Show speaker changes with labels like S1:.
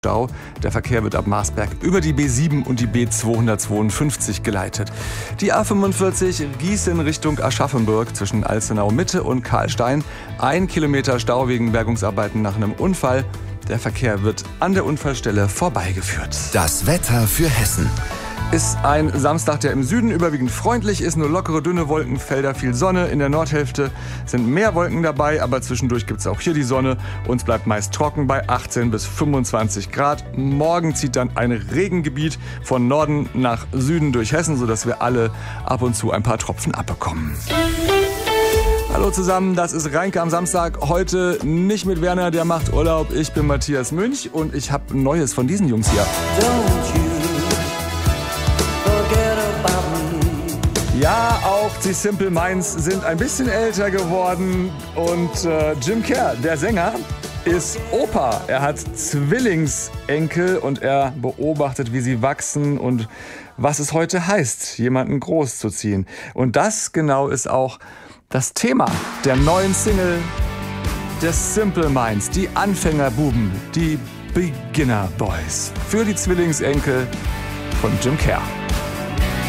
S1: Stau. Der Verkehr wird ab Marsberg über die B7 und die B252 geleitet. Die A45 Gießen Richtung Aschaffenburg zwischen Alzenau Mitte und Karlstein. 1 Kilometer Stau wegen Bergungsarbeiten nach einem Unfall. Der Verkehr wird an der Unfallstelle vorbeigeführt.
S2: Das Wetter für Hessen.
S1: Ist ein Samstag, der im Süden überwiegend freundlich ist, nur lockere, dünne Wolkenfelder, viel Sonne. In der Nordhälfte sind mehr Wolken dabei, aber zwischendurch gibt es auch hier die Sonne. Uns bleibt meist trocken bei 18 bis 25 Grad. Morgen zieht dann ein Regengebiet von Norden nach Süden durch Hessen, sodass wir alle ab und zu ein paar Tropfen abbekommen. Hallo zusammen, das ist Reinke am Samstag. Heute nicht mit Werner, der macht Urlaub. Ich bin Matthias Münch und ich habe Neues von diesen Jungs hier. Ja, auch die Simple Minds sind ein bisschen älter geworden und Jim Kerr, der Sänger, ist Opa. Er hat Zwillingsenkel und er beobachtet, wie sie wachsen und was es heute heißt, jemanden großzuziehen. Und das genau ist auch das Thema der neuen Single der Simple Minds, die Anfängerbuben, die Beginner Boys. Für die Zwillingsenkel von Jim Kerr.